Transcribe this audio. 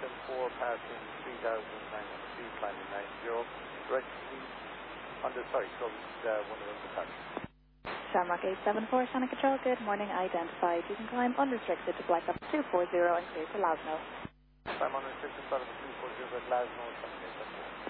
874 passing 3,900 feet, climbing 90. Direct speed under, sorry, so one of the passing. Shamrock 874, Shannon Control, good morning, identified. You can climb unrestricted to flight level 240 and clear to Lasno. Climb unrestricted, flight level 240 at Lasno,